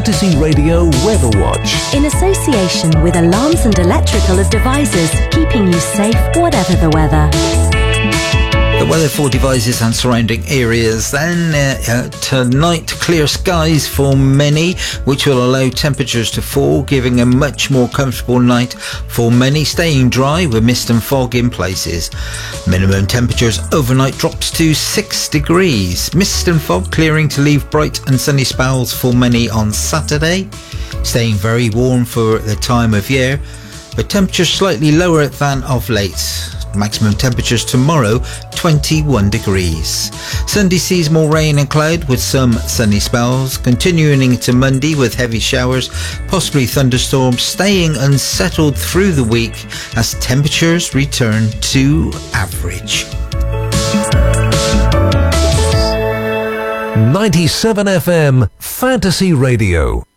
Fantasy Radio Weather Watch. In association with Alarms and Electrical Devices, keeping you safe whatever the weather. The weather for Devizes and surrounding areas then. Tonight, clear skies for many, which will allow temperatures to fall, giving a much more comfortable night for many, staying dry with mist and fog in places. Minimum temperatures overnight drops to 6 degrees. Mist and fog clearing to leave bright and sunny spells for many on Saturday. Staying very warm for the time of year, but temperatures slightly lower than of late. Maximum temperatures tomorrow 21 degrees. Sunday sees more rain and cloud with some sunny spells, continuing into Monday with heavy showers, possibly thunderstorms, staying unsettled through the week as temperatures return to average. 97 FM Fantasy Radio.